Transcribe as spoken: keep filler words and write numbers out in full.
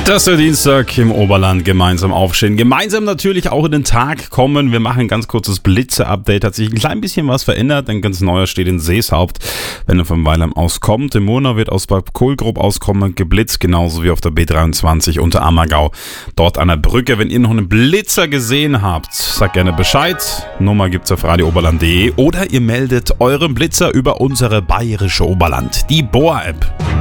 Das ist der Dienstag im Oberland, gemeinsam aufstehen, gemeinsam natürlich auch in den Tag kommen. Wir machen ein ganz kurzes Blitze-Update, hat sich ein klein bisschen was verändert, ein ganz neuer steht in Seeshaupt, wenn er vom Weilheim auskommt. Im Murnau wird aus Bad Kohlgrub auskommen, geblitzt, genauso wie auf der B dreiundzwanzig unter Ammergau, dort an der Brücke. Wenn ihr noch einen Blitzer gesehen habt, sagt gerne Bescheid, Nummer gibt's auf radio oberland punkt de oder ihr meldet euren Blitzer über unsere bayerische Oberland, die B O A-App.